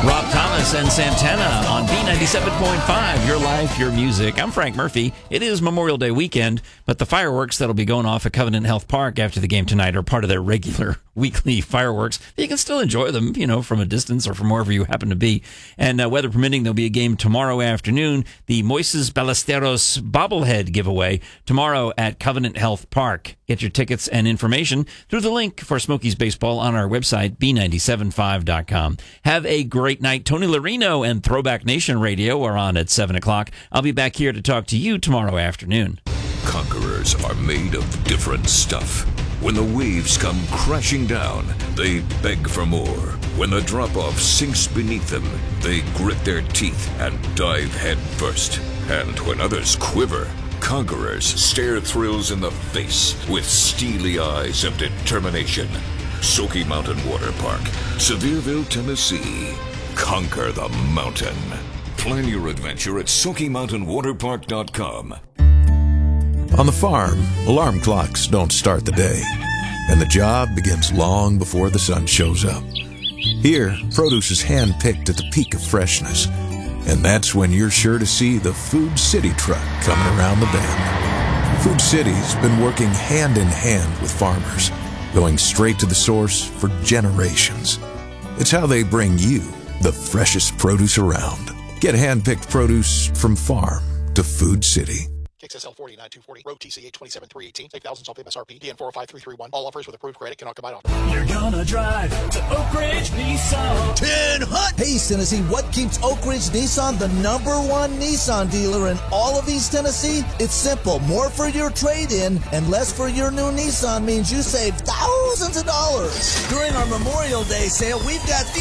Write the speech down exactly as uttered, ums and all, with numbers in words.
Rob Thomas and Santana on B ninety-seven point five, Your Life, Your Music. I'm Frank Murphy. It is Memorial Day weekend, but the fireworks that'll be going off at Covenant Health Park after the game tonight are part of their regular weekly fireworks. You can still enjoy them, you know, from a distance or from wherever you happen to be. And uh, weather permitting, there'll be a game tomorrow afternoon, the Moises Ballesteros bobblehead giveaway tomorrow at Covenant Health Park. Get your tickets and information through the link for Smokies Baseball on our website, B nine seven five dot com. Have a great night. Tony Larino and Throwback Nation Radio are on at seven o'clock. I'll be back here to talk to you tomorrow afternoon. Conquerors are made of different stuff. When the waves come crashing down, they beg for more. When the drop-off sinks beneath them, they grit their teeth and dive head first. And when others quiver, conquerors stare thrills in the face with steely eyes of determination. Soaky Mountain Water Park, Sevierville, Tennessee. Conquer the mountain. Plan your adventure at Soaky Mountain Water Park dot com. On the farm, alarm clocks don't start the day, and the job begins long before the sun shows up. Here, produce is hand-picked at the peak of freshness, and that's when you're sure to see the Food City truck coming around the bend. Food City's been working hand-in-hand with farmers, going straight to the source for generations. It's how they bring you the freshest produce around. Get hand-picked produce from farm to Food City. K X S L forty-nine two forty, road T C eight twenty-seven three eighteen, save thousands off M S R P, D N four oh five three three one. All offers with approved credit cannot combine offers. You're gonna drive to Oak Ridge Nissan. ten hot! Hey, Tennessee, what keeps Oak Ridge Nissan the number one Nissan dealer in all of East Tennessee? It's simple. More for your trade-in and less for your new Nissan means you save thousands of dollars. During our Memorial Day sale, we've got the